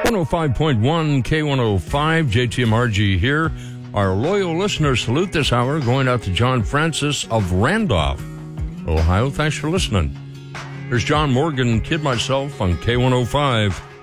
105.1 K105, JTMRG here. Our loyal listener salute this hour going out to John Francis of Randolph, Ohio. Thanks for listening. There's John Morgan, Kid Myself on K105.